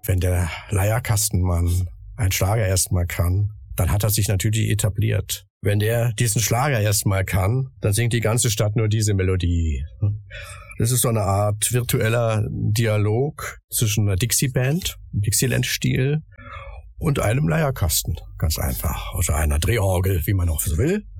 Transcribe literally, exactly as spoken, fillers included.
Wenn der Leierkastenmann einen Schlager erstmal kann, dann hat er sich natürlich etabliert. Wenn der diesen Schlager erstmal kann, dann singt die ganze Stadt nur diese Melodie. Das ist so eine Art virtueller Dialog zwischen einer Dixie-Band, Dixieland-Stil, und einem Leierkasten, ganz einfach. Oder einer Drehorgel, wie man auch so will.